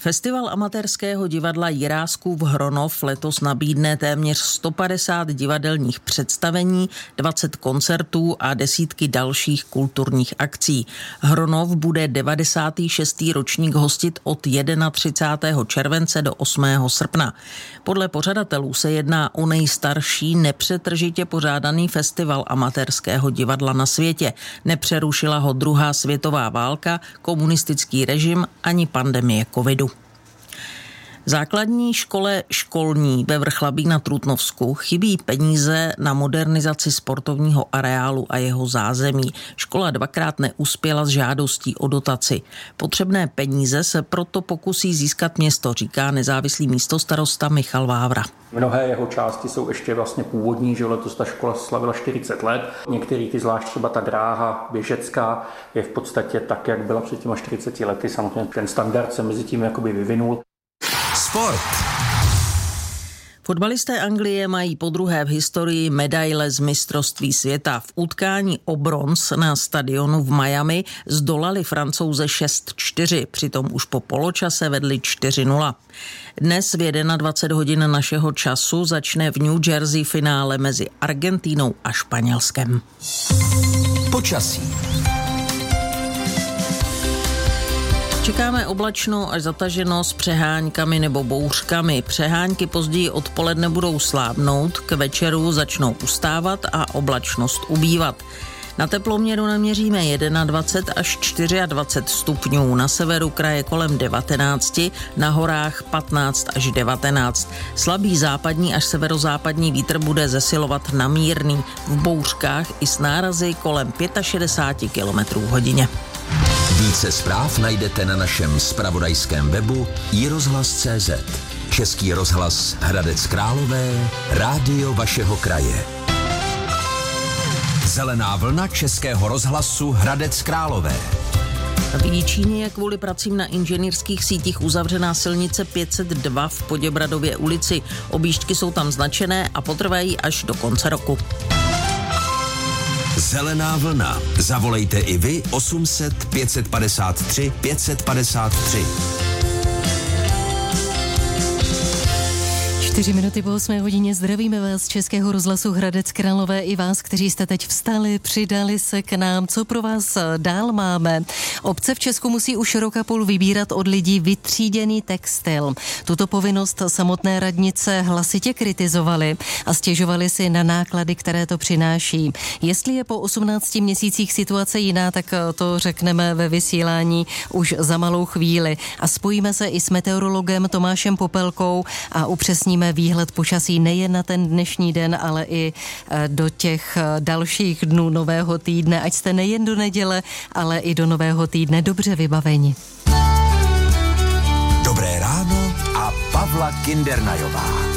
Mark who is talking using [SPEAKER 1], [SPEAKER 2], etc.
[SPEAKER 1] Festival amatérského divadla Jiráskův Hronov letos nabídne téměř 150 divadelních představení, 20 koncertů a desítky dalších kulturních akcí. Hronov bude 96. ročník hostit od 31. července do 8. srpna. Podle pořadatelů se jedná o nejstarší nepřetržitě pořádaný festival amatérského divadla na světě. Nepřerušila ho druhá světová válka, komunistický režim ani pandemie covidu. Základní škole školní ve Vrchlabí na Trutnovsku chybí peníze na modernizaci sportovního areálu a jeho zázemí. Škola dvakrát neuspěla s žádostí o dotaci. Potřebné peníze se proto pokusí získat město, říká nezávislý místostarosta Michal Vávra.
[SPEAKER 2] Mnohé jeho části jsou ještě vlastně původní, že letos ta škola slavila 40 let. Některý ty, zvlášť třeba ta dráha běžecká, je v podstatě tak, jak byla před těma 40 lety. Samozřejmě ten standard se mezi tím jakoby vyvinul.
[SPEAKER 3] Sport.
[SPEAKER 1] Fotbalisté Anglie mají podruhé v historii medaile z mistrovství světa. V utkání o bronz na stadionu v Miami zdolali Francouze 6-4, přitom už po poločase vedli 4-0. Dnes v 21 hodin našeho času začne v New Jersey finále mezi Argentínou a Španělskem.
[SPEAKER 3] Počasí.
[SPEAKER 1] Čekáme oblačno až zataženo s přeháňkami nebo bouřkami. Přehánky později odpoledne budou slábnout, k večeru začnou ustávat a oblačnost ubývat. Na teploměru naměříme 21 až 24 stupňů, na severu kraje kolem 19, na horách 15 až 19. Slabý západní až severozápadní vítr bude zesilovat na mírný, v bouřkách i s nárazy kolem 65 km/h.
[SPEAKER 3] Více zpráv najdete na našem zpravodajském webu iRozhlas.cz. Český rozhlas Hradec Králové, rádio vašeho kraje. Zelená vlna Českého rozhlasu Hradec Králové.
[SPEAKER 1] V Jičíně je kvůli pracím na inženýrských sítích uzavřená silnice 502 v Poděbradově ulici. Objížďky jsou tam značené a potrvají až do konce roku.
[SPEAKER 3] Zelená vlna. Zavolejte i vy 800 553 553.
[SPEAKER 4] 4 minuty po 8 hodině zdravíme vás z Českého rozhlasu Hradec Králové i vás, kteří jste teď vstali, přidali se k nám. Co pro vás dál máme? Obce v Česku musí už rok a půl vybírat od lidí vytříděný textil. Tuto povinnost samotné radnice hlasitě kritizovaly a stěžovaly si na náklady, které to přináší. Jestli je po 18 měsících situace jiná, tak to řekneme ve vysílání už za malou chvíli. A spojíme se i s meteorologem Tomášem Popelkou a upřesníme výhled počasí nejen na ten dnešní den, ale i do těch dalších dnů nového týdne. Ať jste nejen do neděle, ale i do nového týdne dobře vybaveni.
[SPEAKER 3] Dobré ráno a Pavla Kindernajová.